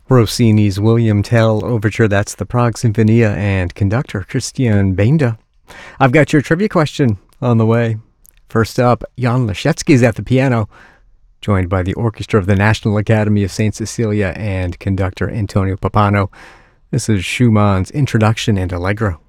Rossini's William Tell Overture, that's the Prague Sinfonia, and conductor Christian Benda. I've got your trivia question on the way. First up, Jan Leszewski's at the piano, joined by the orchestra of the National Academy of St. Cecilia and conductor Antonio Pappano. This is Schumann's Introduction and Allegro.